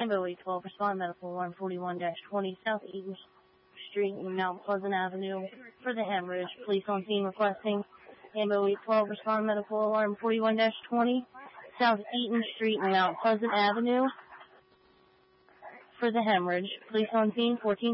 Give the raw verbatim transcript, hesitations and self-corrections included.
Ambo eight twelve, respond medical alarm forty-one dash twenty, South Eaton Street and Mount Pleasant Avenue for the hemorrhage. Police on scene requesting Ambo eight twelve, respond medical alarm forty-one dash twenty, South Eaton Street and Mount Pleasant Avenue for the hemorrhage. Police on scene fourteen